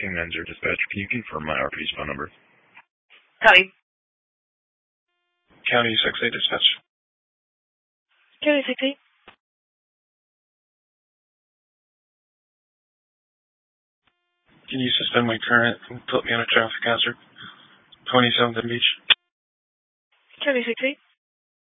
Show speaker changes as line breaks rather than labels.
1090 dispatch. Can you confirm my RP's phone number?
County.
County 68 dispatch.
County 68.
Can you suspend my current and put me on a traffic hazard? 27th and Beach.
County 68.